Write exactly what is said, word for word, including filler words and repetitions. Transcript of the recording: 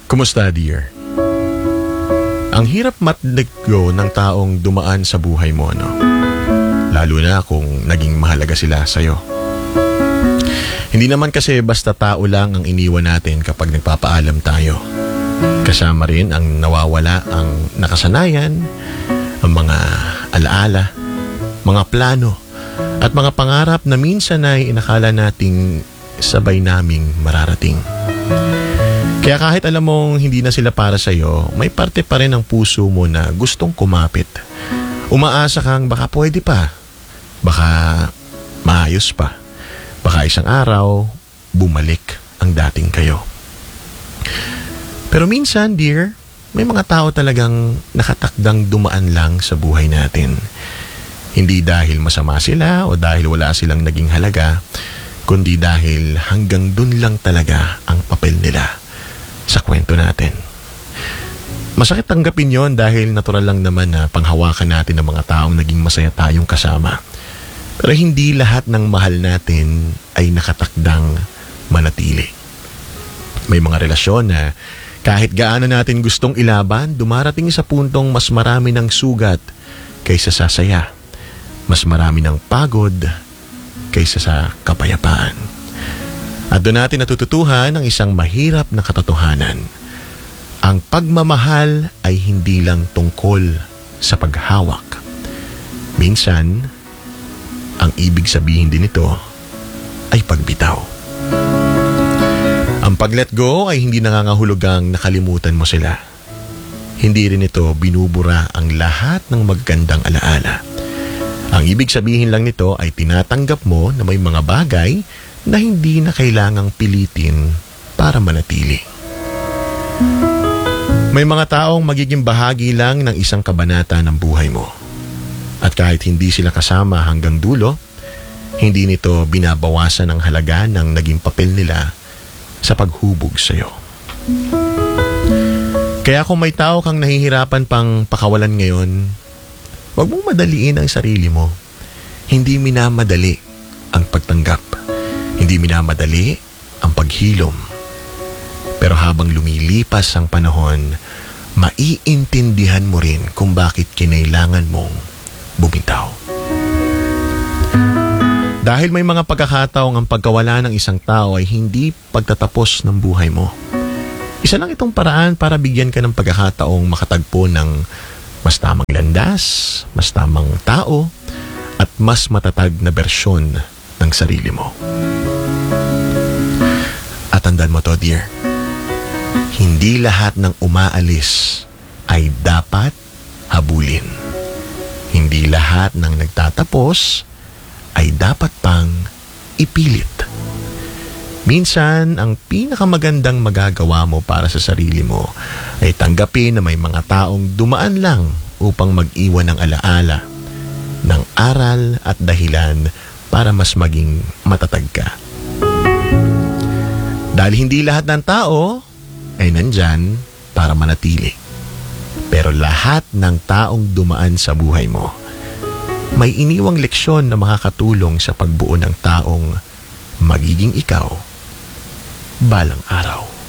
Kumusta, dear? Ang hirap mat-let go ng taong dumaan sa buhay mo, no? Lalo na kung naging mahalaga sila sa'yo. Hindi naman kasi basta tao lang ang iniwan natin kapag nagpapaalam tayo. Kasama rin ang nawawala ang nakasanayan, ang mga alaala, mga plano, at mga pangarap na minsan ay inakala nating sabay naming mararating. Kaya kahit alam mong hindi na sila para sa'yo, may parte pa rin ng puso mo na gustong kumapit. Umaasa kang baka pwede pa, baka maayos pa, baka isang araw bumalik ang dating kayo. Pero minsan, dear, may mga tao talagang nakatakdang dumaan lang sa buhay natin. Hindi dahil masama sila o dahil wala silang naging halaga, kundi dahil hanggang dun lang talaga ang papel nila sa kwento natin. Masakit tanggapin yon dahil natural lang naman na panghawakan natin ng mga taong naging masaya tayong kasama. Pero hindi lahat ng mahal natin ay nakatakdang manatili. May mga relasyon na kahit gaano natin gustong ilaban, dumarating sa puntong mas marami ng sugat kaysa sa saya. Mas marami ng pagod kaysa sa kapayapaan. At doon natin natututuhan ang isang mahirap na katotohanan. Ang pagmamahal ay hindi lang tungkol sa paghawak. Minsan, ang ibig sabihin din nito ay pagbitaw. Ang pag-let go ay hindi nangangahulugang nakalimutan mo sila. Hindi rin ito binubura ang lahat ng magagandang alaala. Ang ibig sabihin lang nito ay tinatanggap mo na may mga bagay na hindi na kailangang pilitin para manatili. May mga taong magiging bahagi lang ng isang kabanata ng buhay mo. At kahit hindi sila kasama hanggang dulo, hindi nito binabawasan ang halaga ng naging papel nila sa paghubog sa'yo. Kaya kung may tao kang nahihirapan pang pakawalan ngayon, huwag mong madaliin ang sarili mo. Hindi minamadali ang pagtanggap. Hindi minamadali ang paghilom. Pero habang lumilipas ang panahon, maiintindihan mo rin kung bakit kinailangan mong bumitaw. Dahil may mga pagkakataong ang pagkawala ng isang tao ay hindi pagtatapos ng buhay mo. Isa lang itong paraan para bigyan ka ng pagkakataong makatagpo ng mas tamang landas, mas tamang tao, at mas matatag na bersyon ng sarili mo. At tandaan mo to, dear. Hindi lahat ng umaalis ay dapat habulin. Hindi lahat ng nagtatapos ay dapat pang ipilit. Minsan, ang pinakamagandang magagawa mo para sa sarili mo ay tanggapin na may mga taong dumaan lang upang mag-iwan ng alaala, ng aral at dahilan para mas maging matatag ka. Dahil hindi lahat ng tao ay nandyan para manatili. Pero lahat ng taong dumaan sa buhay mo, may iniwang leksyon na makakatulong sa pagbuo ng taong magiging ikaw balang araw.